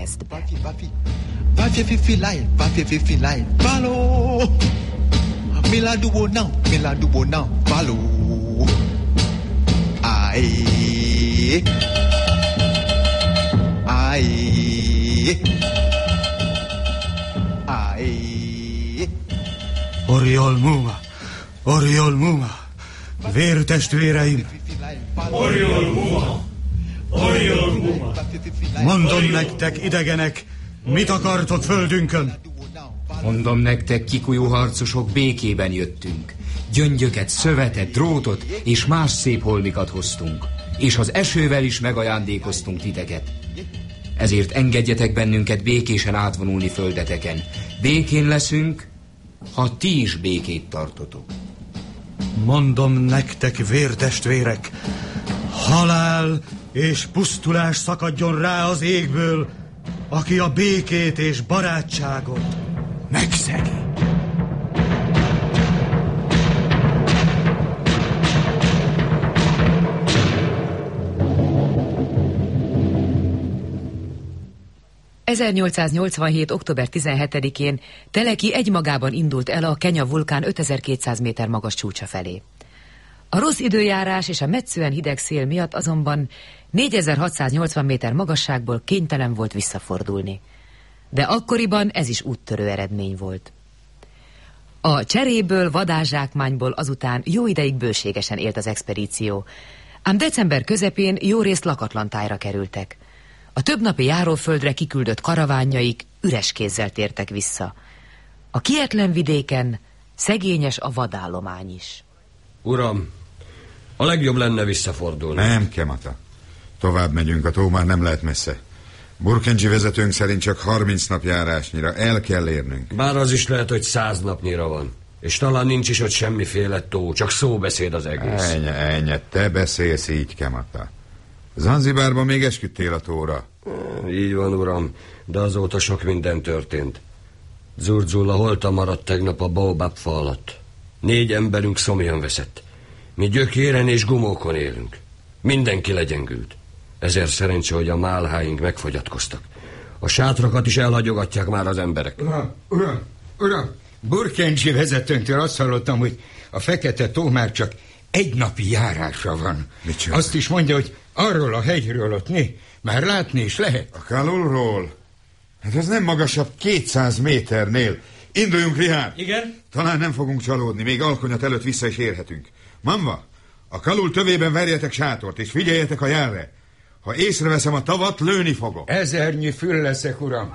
Balo. Mila duo now, balo. Ai. Oriol Muma, vértestvéreim! Oriol Muma! Mondom nektek, idegenek, mit akartok földünkön? Mondom nektek, kikujú harcosok, békében jöttünk. Gyöngyöket, szövetet, drótot és más szép holmikat hoztunk. És az esővel is megajándékoztunk titeket. Ezért engedjetek bennünket békésen átvonulni földeteken. Békén leszünk, ha ti is békét tartotok. Mondom nektek, vértestvérek, halál és pusztulás szakadjon rá az égből, aki a békét és barátságot megszegi. ...1887. október 17-én Teleki egymagában indult el a Kenya vulkán 5200 méter magas csúcsa felé. A rossz időjárás és a metszően hideg szél miatt azonban 4680 méter magasságból kénytelen volt visszafordulni. De akkoriban ez is úttörő eredmény volt. A cseréből, vadázsákmányból azután jó ideig bőségesen élt az expedíció, ám december közepén jó részt lakatlan tájra kerültek. A többnapi járóföldre kiküldött karavánjaik üres kézzel tértek vissza. A kietlen vidéken szegényes a vadállomány is. Uram, a legjobb lenne visszafordulni. Nem, Kemata. Tovább megyünk, a tó már nem lehet messze. Burkencsi vezetőnk szerint csak 30 nap járásnyira el kell érnünk. Bár az is lehet, hogy 100 napnyira van. És talán nincs is ott semmiféle tó, csak szóbeszéd az egész. Ennyi, te beszélsz így, Kemata. Zanzibárban még esküdtél a tóra. Így van, uram, de azóta sok minden történt. Zurzulla holtan maradt tegnap a baobab fa alatt. 4 emberünk szomjan veszett. Mi gyökéren és gumókon élünk. Mindenki legyengült. Ezért szerencsé, hogy a málháink megfogyatkoztak. A sátrakat is elhagyogatják már az emberek. Uram, Burkencsi vezetőnktől azt hallottam, hogy a Fekete tó már csak 1 napi járásra van. Micsoda? Azt is mondja, hogy arról a hegyről ott már látni is lehet. A Kalulról? Hát ez nem magasabb 200 méternél. Induljunk, Rihár! Igen? Talán nem fogunk csalódni, még alkonyat előtt vissza is érhetünk. Mamva, a Kalul tövében verjetek sátort, és figyeljetek a jelre. Ha észreveszem a tavat, lőni fogok. 1000 fül leszek, uram.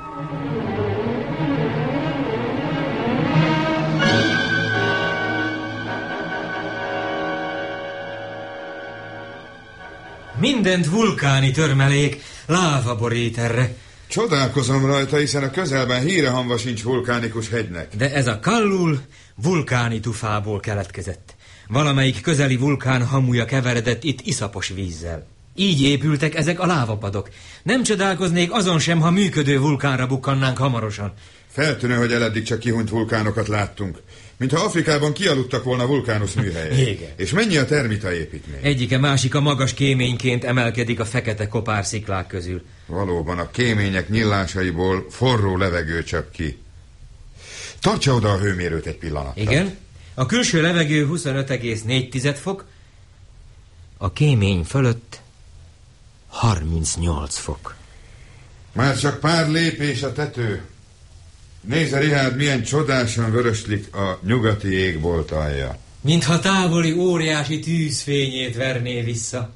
Mindent vulkáni törmelék, láva borít erre. Csodálkozom rajta, hiszen a közelben hírehamva sincs vulkánikus hegynek. De ez a Kalul vulkáni tufából keletkezett. Valamelyik közeli vulkán hamuja keveredett itt iszapos vízzel. Így épültek ezek a lávapadok. Nem csodálkoznék azon sem, ha működő vulkánra bukkannánk hamarosan. Feltűnő, hogy eleddig csak kihunyt vulkánokat láttunk. Mintha Afrikában kialudtak volna vulkánusz műhelye. Igen. És mennyi a termita építmény? Egyike másika magas kéményként emelkedik a fekete kopársziklák közül. Valóban a kémények nyílásaiból forró levegő csap ki. Tartsa oda a hőmérőt egy pillanatra. Igen. A külső levegő 25,4 fok, a kémény fölött 38 fok. Már csak pár lépés a tető. Nézze, Richard, milyen csodásan vöröslik a nyugati égbolt alja. Mintha távoli óriási tűzfényét verné vissza.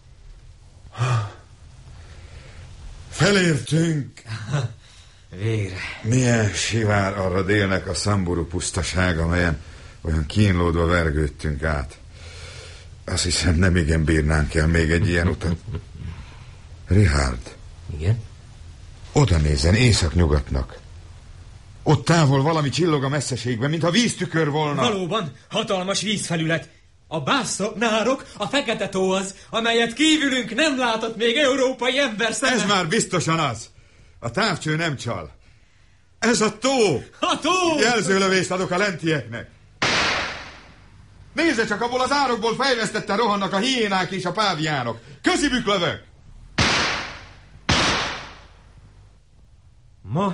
Felértünk. Végre. Milyen sivár arra délnek a Samburu pusztaság, amelyen olyan kínlódva vergődtünk át. Azt hiszem, nem igen bírnánk el még egy ilyen utat. Richard. Igen? Oda nézzen, észak-nyugatnak. Ott távol valami csillog a messzeségben, mintha víztükör volna. Valóban, hatalmas vízfelület. A Basso Nárok, a Fekete tó az, amelyet kívülünk nem látott még európai ember szeme. Ez már biztosan az. A távcső nem csal. Ez a tó. A tó! Jelzőlövést adok a lentieknek. Nézze csak, abból az árokból fejvesztetten rohannak a hiénák és a páviánok. Közibük lövök. Ma,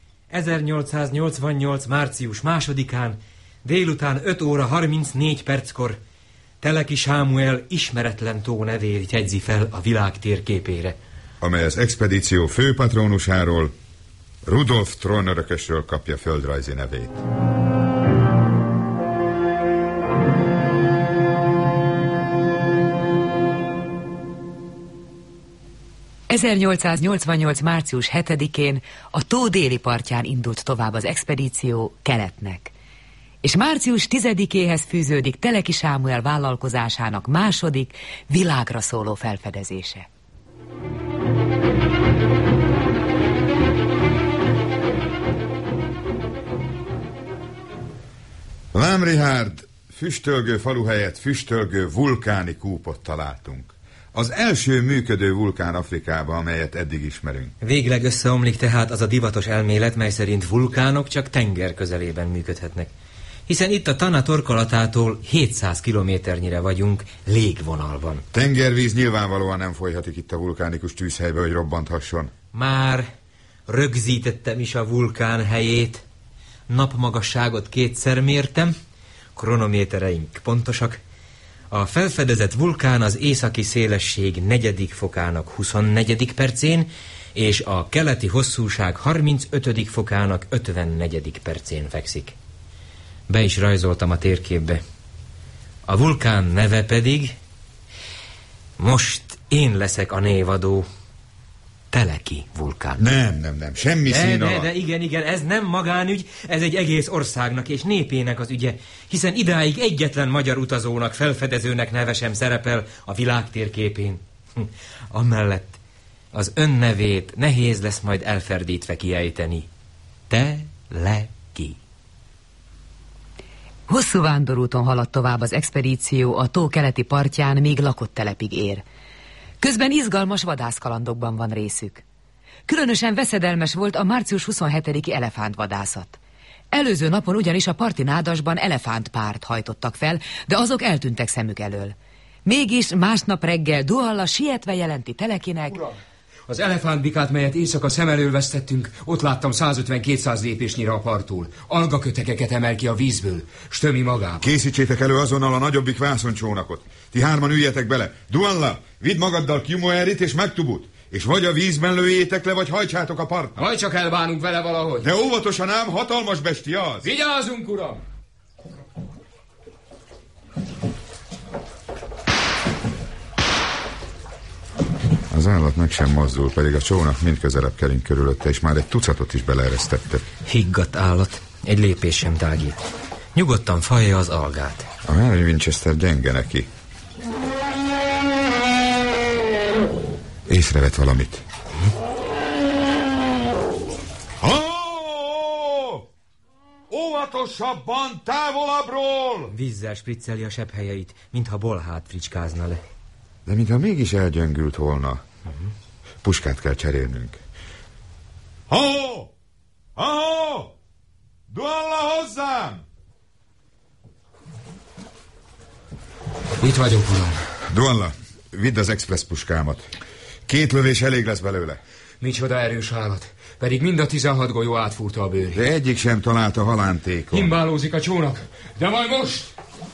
1888. március 2-án, délután 5 óra 34 perckor Teleki Sámuel ismeretlen tó nevét jegyzi fel a világ térképére, amely az expedíció főpatronusáról, Rudolf trónörökösről kapja földrajzi nevét. ...1888. március 7-én a tó déli partján indult tovább az expedíció keletnek. És március 10-éhez fűződik Teleki Sámuel vállalkozásának második, világra szóló felfedezése. Lám Richárd, füstölgő falu helyett füstölgő vulkáni kúpot találtunk. Az első működő vulkán Afrikában, amelyet eddig ismerünk. Végleg összeomlik tehát az a divatos elmélet, mely szerint vulkánok csak tenger közelében működhetnek. Hiszen itt a Tana torkolatától 700 kilométernyire vagyunk légvonalban. Tengervíz nyilvánvalóan nem folyhatik itt a vulkánikus tűzhelybe, hogy robbanthasson. Már rögzítettem is a vulkán helyét. Napmagasságot 2-szer mértem, kronométereink pontosak. A felfedezett vulkán az északi szélesség 4. fokának 24. percén, és a keleti hosszúság 35. fokának 54. percén fekszik. Be is rajzoltam a térképbe. A vulkán neve pedig, most én leszek a névadó, Teleki vulkán. Nem, semmi szín alatt. De igen, ez nem magánügy, ez egy egész országnak és népének az ügye, hiszen idáig egyetlen magyar utazónak, felfedezőnek neve sem szerepel a világ térképén. Amellett az ön nevét nehéz lesz majd elferdítve kiejteni. Teleki. Hosszú vándorúton haladt tovább az expedíció a tó keleti partján, míg lakott telepig ér. Közben izgalmas vadászkalandokban van részük. Különösen veszedelmes volt a március 27-i elefántvadászat. Előző napon ugyanis a parti nádasban elefántpárt hajtottak fel, de azok eltűntek szemük elől. Mégis másnap reggel Dualla sietve jelenti Telekinek... Uram, az elefántbikát, melyet éjszaka szem elől vesztettünk, ott láttam 150-200 lépésnyire a parttól. Algakötegeket emel ki a vízből, s tömi magába. Készítsétek elő azonnal a nagyobbik vászoncsónakot. Ti 3 üljetek bele. Dualla, vidd magaddal Kjumoerit és Megtubut, és vagy a vízben lőjétek le, vagy hajtsátok a partnak. Majd csak elbánunk vele valahogy. De óvatosan ám, hatalmas bestia az. Vigyázzunk, uram! Az állat meg sem mozdul, pedig a csónak mind közelebb kerünk körülötte, és már egy tucatot is beleeresztettek. Higgadt állat, egy lépés sem tágít. Nyugodtan falja az algát. A Harry Winchester gyenge neki. Észrevett valamit. Óvatosabban, távolabbról! Vízzel spricceli a sebhelyeit, mintha bolhát fricskázna le. De mintha mégis elgyöngült volna. Puskát kell cserélnünk. Ha-ho! Ha-ho! Dualla hozzám! Itt vagyok, uram. Dualla, vidd az express puskámat. 2 lövés elég lesz belőle. Micsoda erős állat. Pedig mind a 16 golyó átfúrta a bőrét. De egyik sem találta halántékon. Himbálózik a csónak. De majd most!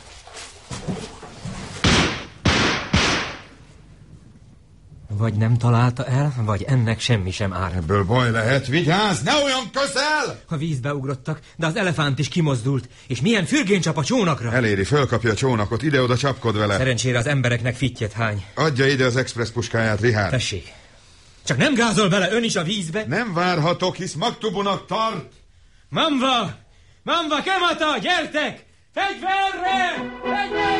Vagy nem találta el, vagy ennek semmi sem ár. Ebből baj lehet, vigyázz, ne olyan közel! A vízbe ugrottak, de az elefánt is kimozdult, és milyen fürgén csap a csónakra. Eléri, fölkapja a csónakot, ide-oda csapkod vele. Szerencsére az embereknek fittyet hány. Adja ide az express puskáját, Richárd. Tessék. Csak nem gázol bele ön is a vízbe? Nem várhatok, hisz Magtubunak tart. Mamva! Mamva, Kemata, gyertek! Fegyverre! Fegyverre!